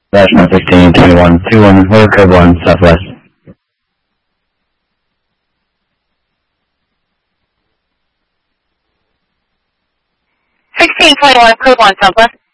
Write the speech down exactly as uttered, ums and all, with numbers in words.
Dash one sixteen, twenty-one, two one, weather code one, southwest. sixteen twenty-one, code one, southwest.